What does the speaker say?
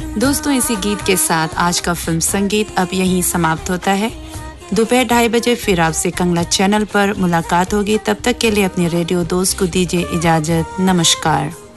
दोस्तों, इसी गीत के साथ आज का फिल्म संगीत अब यहीं समाप्त होता है। दोपहर 2:30 बजे फिर आपसे कंगला चैनल पर मुलाकात होगी। तब तक के लिए अपने रेडियो दोस्त को दीजिए इजाजत। नमस्कार।